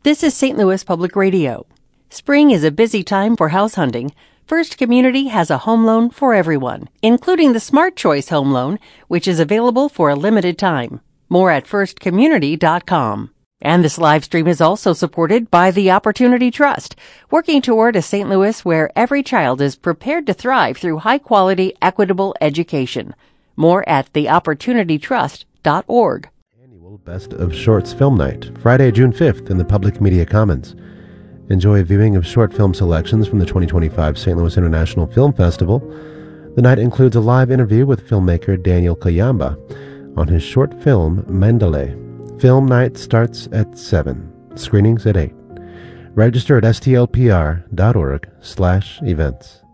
This is St. Louis Public Radio. Spring is a busy time for house hunting. First Community has a home loan for everyone, including the Smart Choice Home Loan, which is available for a limited time. More at firstcommunity.com. And this live stream is also supported by the Opportunity Trust, working toward a St. Louis where every child is prepared to thrive through high-quality, equitable education. More at theopportunitytrust.org. Annual Best of Shorts Film Night, Friday, June 5th in the Public Media Commons. Enjoy a viewing of short film selections from the 2025 St. Louis International Film Festival. The night includes a live interview with filmmaker Daniel Kayamba on his short film, Mandalay. Film night starts at 7, screenings at 8. Register at stlpr.org/events.